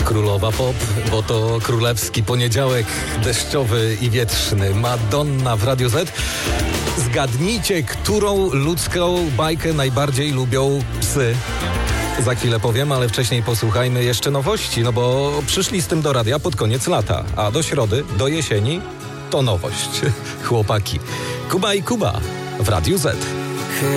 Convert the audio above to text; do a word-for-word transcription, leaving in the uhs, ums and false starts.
Królowa Pop, bo to królewski poniedziałek deszczowy i wietrzny. Madonna w Radiu Z. Zgadnijcie, którą ludzką bajkę najbardziej lubią psy. Za chwilę powiem, ale wcześniej posłuchajmy jeszcze nowości, no bo przyszli z tym do radia pod koniec lata, a do środy, do jesieni to nowość. Chłopaki. Kuba i Kuba w Radiu Z.